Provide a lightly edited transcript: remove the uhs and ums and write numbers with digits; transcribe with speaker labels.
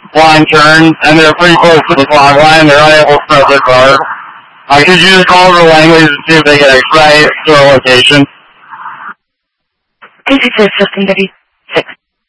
Speaker 1: blind turn, and they're pretty close to the flag line. They're unable to start their car. Could you just call over Langley's and see if they can expedite to our location?
Speaker 2: 86 Justin Debbie.